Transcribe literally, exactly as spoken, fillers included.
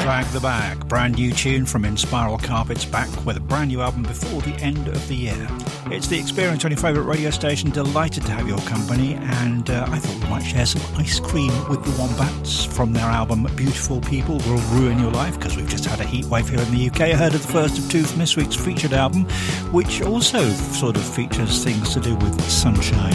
Drag the Bag, brand new tune from Inspiral Carpets, back with a brand new album before the end of the year. It's The Experience on your favourite radio station. Delighted to have your company, and uh, I thought we might share some ice cream with the Wombats from their album Beautiful People Will Ruin Your Life, because we've just had a heat wave here in the U K. I heard of the first of two from this week's featured album, which also sort of features things to do with sunshine.